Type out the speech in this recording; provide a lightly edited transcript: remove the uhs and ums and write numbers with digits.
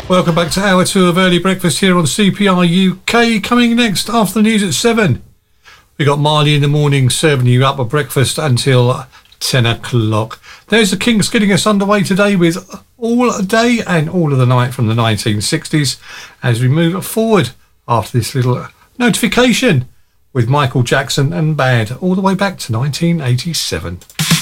Welcome back to hour 2 of Early Breakfast here on CPR UK. Coming next after the news at 7. We got Marley in the morning serving you up a breakfast until 10 o'clock. There's the Kinks getting us underway today with All Day and All of the Night from the 1960s as we move forward after this little notification with Michael Jackson and Bad all the way back to 1987.